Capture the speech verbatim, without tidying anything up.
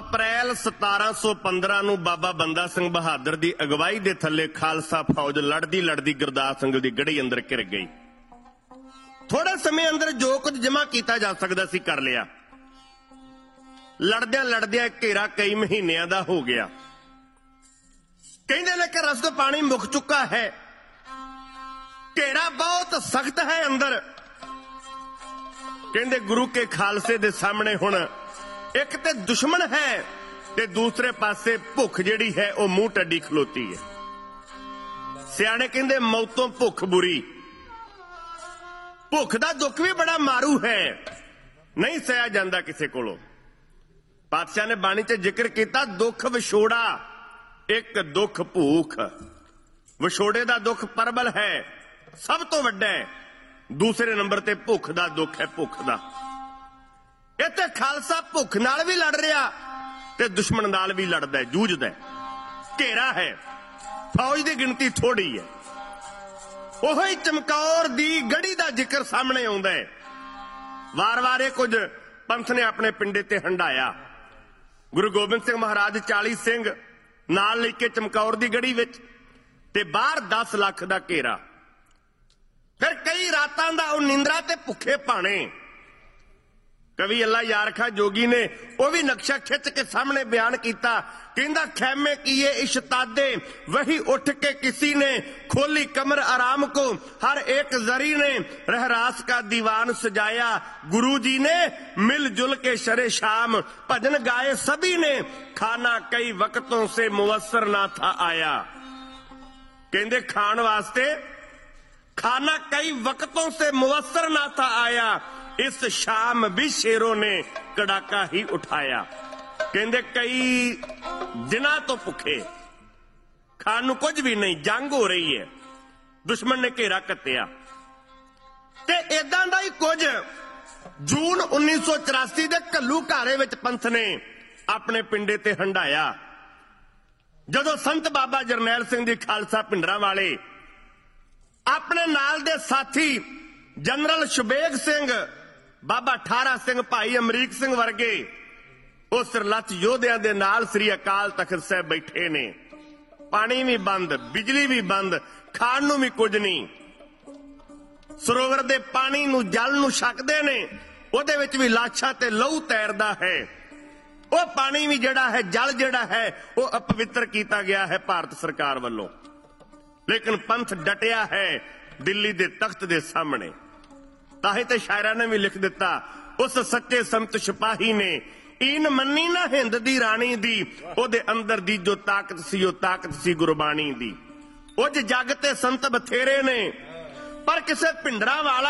ਅਪ੍ਰੈਲ ਸਤਾਰਾਂ ਸੌ ਪੰਦਰਾਂ ਨੂੰ ਬਾਬਾ ਬੰਦਾ ਸਿੰਘ ਬਹਾਦਰ ਦੀ ਅਗਵਾਈ ਦੇ ਥੱਲੇ ਖਾਲਸਾ ਫੌਜ ਲੜਦੀ ਲੜਦੀ ਗੁਰਦਾਸ ਸਿੰਘ ਦੀ ਗੜੀ ਅੰਦਰ ਘਿਰ ਗਈ। ਥੋੜੇ ਸਮੇਂ ਅੰਦਰ ਜੋ ਕੁਝ ਜਮ੍ਹਾਂ ਕੀਤਾ ਜਾ ਸਕਦਾ ਸੀ ਕਰ ਲਿਆ। ਲੜਦਿਆਂ ਲੜਦਿਆਂ ਘੇਰਾ ਕਈ ਮਹੀਨਿਆਂ ਦਾ ਹੋ ਗਿਆ। ਕਹਿੰਦੇ ਨੇ ਕਿ ਰਸ ਤੋਂ ਪਾਣੀ ਮੁੱਕ ਚੁੱਕਾ ਹੈ, ਘੇਰਾ ਬਹੁਤ ਸਖਤ ਹੈ ਅੰਦਰ। ਕਹਿੰਦੇ ਗੁਰੂ ਕੇ ਖਾਲਸੇ ਦੇ ਸਾਹਮਣੇ ਹੁਣ ਇੱਕ ਤੇ ਦੁਸ਼ਮਣ ਹੈ ਤੇ ਦੂਸਰੇ ਪਾਸੇ ਭੁੱਖ ਜਿਹੜੀ ਹੈ ਉਹ ਮੂੰਹ ਟੱਡੀ ਖਲੋਤੀ ਹੈ। ਸਿਆਣੇ ਕਹਿੰਦੇ ਮੌਤੋਂ ਭੁੱਖ ਬੁਰੀ। ਭੁੱਖ ਦਾ ਦੁੱਖ ਵੀ ਬੜਾ ਮਾਰੂ ਹੈ, ਨਹੀਂ ਸਹਿਆ ਜਾਂਦਾ ਕਿਸੇ ਕੋਲੋਂ। ਪਾਤਸ਼ਾਹ ਨੇ ਬਾਣੀ 'ਚ ਜ਼ਿਕਰ ਕੀਤਾ ਦੁੱਖ ਵਿਛੋੜਾ, ਇੱਕ ਦੁੱਖ ਭੂਖ। ਵਿਛੋੜੇ ਦਾ ਦੁੱਖ ਪਰਬਲ ਹੈ, ਸਭ ਤੋਂ ਵੱਡਾ ਹੈ। ਦੂਸਰੇ ਨੰਬਰ ਤੇ ਭੁੱਖ ਦਾ ਦੁੱਖ ਹੈ, ਭੁੱਖ ਦਾ। ਇੱਥੇ ਖਾਲਸਾ ਭੁੱਖ ਨਾਲ ਵੀ ਲੜ ਰਿਹਾ ਤੇ ਦੁਸ਼ਮਣ ਨਾਲ ਵੀ ਲੜਦਾ, ਜੂਝਦਾ। ਘੇਰਾ ਹੈ, ਫੌਜ ਦੀ ਗਿਣਤੀ ਥੋੜੀ ਹੈ। ਉਹੀ ਚਮਕੌਰ ਦੀ ਗੜੀ ਦਾ ਜ਼ਿਕਰ ਸਾਹਮਣੇ ਆਉਂਦਾ ਹੈ। ਵਾਰ-ਵਾਰ ਇਹ ਕੁਝ ਪੰਥ ਨੇ ਆਪਣੇ ਪਿੰਡੇ ਤੇ ਹੰਢਾਇਆ। ਗੁਰੂ ਗੋਬਿੰਦ ਸਿੰਘ ਮਹਾਰਾਜ ਚਾਲੀ ਸਿੰਘ ਨਾਲ ਲੈ ਕੇ ਚਮਕੌਰ ਦੀ ਗੜੀ ਵਿੱਚ ਤੇ ਬਾਹਰ ਦਸ ਲੱਖ ਦਾ ਘੇਰਾ। ਫਿਰ ਕਈ ਰਾਤਾਂ ਦਾ ਉਹ ਨਿੰਦਰਾ ਤੇ ਭੁੱਖੇ ਭਾਣੇ। ਕਵੀ ਅੱਲਾ ਯਾਰ ਖਾਂ ਜੋਗੀ ਨੇ ਉਹ ਵੀ ਨਕਸ਼ਾ ਖਿੱਚ ਕੇ ਸਾਹਮਣੇ ਬਿਆਨ ਕੀਤਾ। ਕਹਿੰਦਾ ਖੈਮੇ ਕੀਏ इश्तादे वही उठ के किसी ने खोली कमर आराम को हर एक जरी ने रहरास का दीवान सजाया गुरु जी ने मिलजुल के शरे शाम भजन गाए सभी ने खाना कई वक्तों से मुवस्सर ना था आया। कहते खान वास्ते खाना कई वक्तों से मुवस्सर ना था आया इस शाम भी शेरों ने कड़ाका ही उठाया। कहते कई दिनों तो भुखे खान नूं कुछ भी नहीं, जंग हो रही है, दुश्मन ने घेरा कत्तिया। ते इदां दा ही कुछ जून उन्नीस सौ चौरासी दे घल्लू घारे विच पंथ ने अपने पिंडे ते हंढाया। जदों संत बाबा जरनैल सिंह दी खालसा पिंडरां वाले अपने नाल दे साथी जनरल शुबेग सिंह, बाबा ठारा सिंह, भाई अमरीक सिंह वर्गे ਉਹ ਸਿਰਲੱਥ ਯੋਧਿਆਂ ਦੇ ਨਾਲ ਸ੍ਰੀ ਅਕਾਲ ਤਖਤ ਸਾਹਿਬ ਬੈਠੇ ਨੇ। ਪਾਣੀ ਵੀ ਬੰਦ, ਬਿਜਲੀ ਵੀ ਬੰਦ, ਖਾਣ ਨੂੰ ਵੀ ਕੁਝ ਨਹੀਂ। ਸਰੋਵਰ ਦੇ ਪਾਣੀ ਨੂੰ, ਜਲ ਨੂੰ ਛਕਦੇ ਨੇ, ਉਹਦੇ ਵਿੱਚ ਵੀ ਲਾਸ਼ਾਂ ਤੇ ਲਹੂ ਤੈਰਦਾ ਹੈ। ਉਹ ਪਾਣੀ ਵੀ ਜਿਹੜਾ ਹੈ, ਜਲ ਜਿਹੜਾ ਹੈ, ਉਹ ਅਪਵਿੱਤਰ ਕੀਤਾ ਗਿਆ ਹੈ ਭਾਰਤ ਸਰਕਾਰ ਵੱਲੋਂ। ਲੇਕਿਨ ਪੰਥ ਡਟਿਆ ਹੈ ਦਿੱਲੀ ਦੇ ਤਖਤ ਦੇ ਸਾਹਮਣੇ। ਤਾਂ ਹੀ ਤੇ ਸ਼ਾਇਰਾਂ ਨੇ ਵੀ ਲਿਖ ਦਿੱਤਾ, ਉਸ ਸੱਚੇ ਸੰਤ ਸਿਪਾਹੀ ਨੇ ਈਨ ਮੰਨੀ ਨਾ ਹਿੰਦ ਦੀ ਰਾਣੀ ਦੀ, ਉਹਦੇ ਅੰਦਰ ਦੀ ਜੋ ਤਾਕਤ ਸੀ ਉਹ ਤਾਕਤ ਸੀ ਗੁਰਬਾਣੀ ਦੀ। ਉਹ ਜੱਗ ਤੇ ਸੰਤ ਬਥੇਰੇ ਨੇ ਪਰ ਕਿਸੇ ਭਿੰਡਰਾਂ ਵਾਲਾ